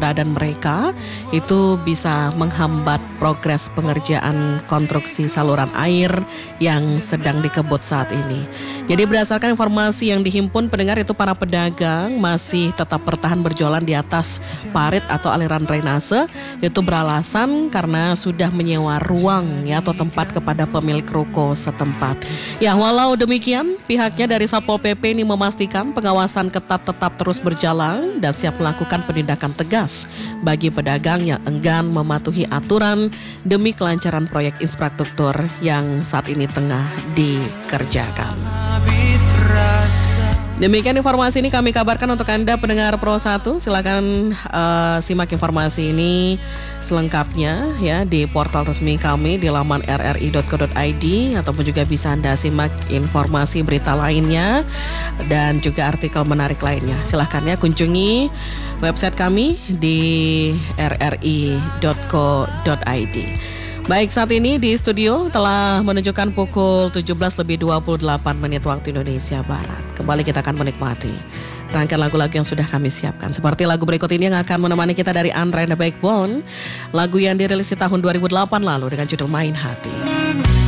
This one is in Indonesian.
keberadaan mereka itu bisa menghambat progres pengerjaan konstruksi saluran air yang sedang dikebut saat ini. Jadi berdasarkan informasi yang dihimpun pendengar, itu para pedagang masih tetap bertahan berjualan di atas parit atau aliran drainase, itu beralasan karena sudah menyewa ruang atau tempat kepada pemilik ruko setempat. Ya, walau demikian pihaknya dari Satpol PP ini memastikan pengawasan ketat tetap terus berjalan dan siap melakukan penindakan tegas bagi pedagang yang enggan mematuhi aturan demi kelancaran proyek infrastruktur yang saat ini tengah dikerjakan. Demikian informasi ini kami kabarkan untuk Anda pendengar Pro 1. Silakan simak informasi ini selengkapnya ya di portal resmi kami di laman rri.co.id, ataupun juga bisa Anda simak informasi berita lainnya dan juga artikel menarik lainnya. Silakan ya kunjungi website kami di rri.co.id. Baik, saat ini di studio telah menunjukkan pukul 17:28 waktu Indonesia Barat. Kembali kita akan menikmati rangkaian lagu-lagu yang sudah kami siapkan. Seperti lagu berikut ini yang akan menemani kita dari Andre and the Backbone. Lagu yang dirilis di tahun 2008 lalu dengan judul Main Hati.